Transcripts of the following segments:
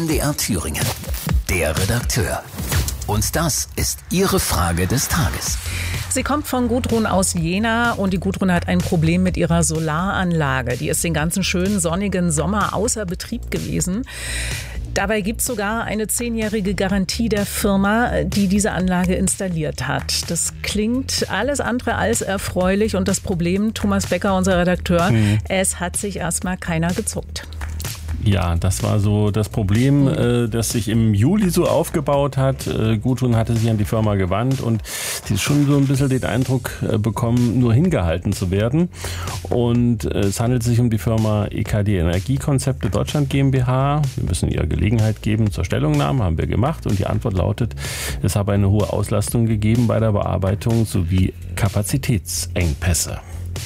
MDR Thüringen. Der Redakteur. Und das ist Ihre Frage des Tages. Sie kommt von Gudrun aus Jena und die Gudrun hat ein Problem mit ihrer Solaranlage. Die ist den ganzen schönen sonnigen Sommer außer Betrieb gewesen. Dabei gibt es sogar eine 10-jährige Garantie der Firma, die diese Anlage installiert hat. Das klingt alles andere als erfreulich und das Problem, Thomas Becker, unser Redakteur, es hat sich erstmal keiner gezuckt. Ja, das war so das Problem, das sich im Juli so aufgebaut hat. Gudrun hatte sich an die Firma gewandt und sie schon so ein bisschen den Eindruck bekommen, nur hingehalten zu werden. Und es handelt sich um die Firma EKD Energiekonzepte Deutschland GmbH. Wir müssen ihr Gelegenheit geben zur Stellungnahme, haben wir gemacht. Und die Antwort lautet, es habe eine hohe Auslastung gegeben bei der Bearbeitung sowie Kapazitätsengpässe.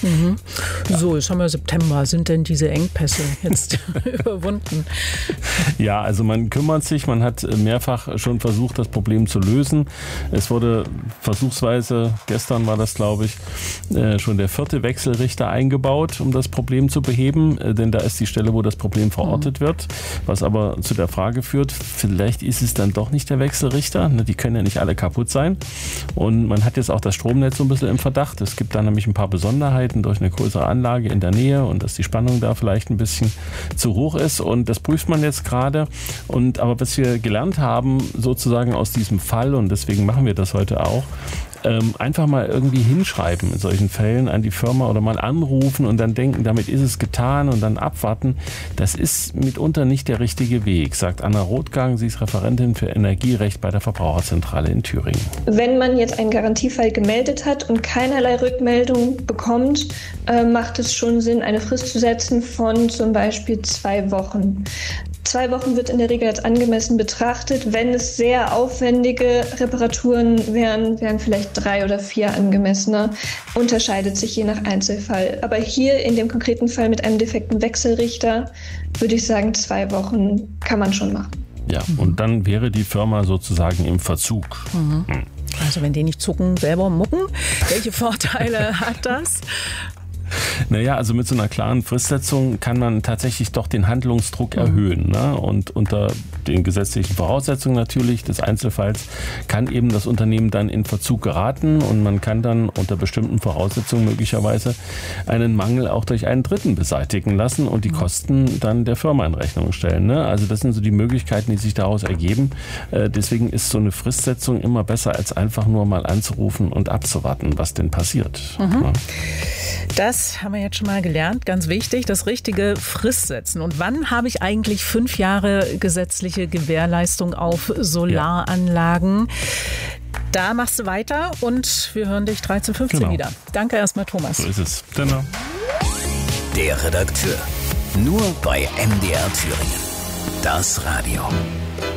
So, jetzt haben wir September. Sind denn diese Engpässe jetzt überwunden? Ja, also man kümmert sich, man hat mehrfach schon versucht, das Problem zu lösen. Es wurde versuchsweise, gestern war das, glaube ich, schon der 4. Wechselrichter eingebaut, um das Problem zu beheben. Denn da ist die Stelle, wo das Problem verortet wird. Was aber zu der Frage führt, vielleicht ist es dann doch nicht der Wechselrichter. Die können ja nicht alle kaputt sein. Und man hat jetzt auch das Stromnetz so ein bisschen im Verdacht. Es gibt da nämlich ein paar Besonderheiten durch eine größere Anlage in der Nähe und dass die Spannung da vielleicht ein bisschen zu hoch ist und das prüft man jetzt gerade. Aber was wir gelernt haben sozusagen aus diesem Fall und deswegen machen wir das heute auch, einfach mal irgendwie hinschreiben in solchen Fällen an die Firma oder mal anrufen und dann denken, damit ist es getan und dann abwarten. Das ist mitunter nicht der richtige Weg, sagt Anna Rothgang. Sie ist Referentin für Energierecht bei der Verbraucherzentrale in Thüringen. Wenn man jetzt einen Garantiefall gemeldet hat und keinerlei Rückmeldung bekommt, macht es schon Sinn, eine Frist zu setzen von zum Beispiel 2 Wochen. 2 Wochen wird in der Regel als angemessen betrachtet. Wenn es sehr aufwendige Reparaturen wären vielleicht 3 oder 4 angemessener. Unterscheidet sich je nach Einzelfall. Aber hier in dem konkreten Fall mit einem defekten Wechselrichter würde ich sagen, 2 Wochen kann man schon machen. Ja, und dann wäre die Firma sozusagen im Verzug. Also wenn die nicht zucken, selber mucken. Welche Vorteile hat das? Naja, also mit so einer klaren Fristsetzung kann man tatsächlich doch den Handlungsdruck erhöhen. Ne? Und unter den gesetzlichen Voraussetzungen natürlich des Einzelfalls kann eben das Unternehmen dann in Verzug geraten und man kann dann unter bestimmten Voraussetzungen möglicherweise einen Mangel auch durch einen Dritten beseitigen lassen und die Kosten dann der Firma in Rechnung stellen. Ne? Also das sind so die Möglichkeiten, die sich daraus ergeben. Deswegen ist so eine Fristsetzung immer besser, als einfach nur mal anzurufen und abzuwarten, was denn passiert. Ja. Das haben wir jetzt schon mal gelernt, ganz wichtig, das richtige Fristsetzen. Und wann habe ich eigentlich 5 Jahre gesetzliche Gewährleistung auf Solaranlagen? Da machst du weiter und wir hören dich 13:15 wieder. Danke erstmal, Thomas. So ist es. Genau. Der Redakteur. Nur bei MDR Thüringen. Das Radio.